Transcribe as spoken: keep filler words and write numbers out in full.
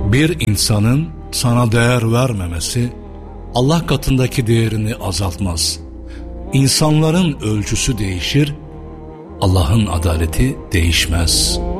Bir insanın sana değer vermemesi Allah katındaki değerini azaltmaz. İnsanların ölçüsü değişir, Allah'ın adaleti değişmez.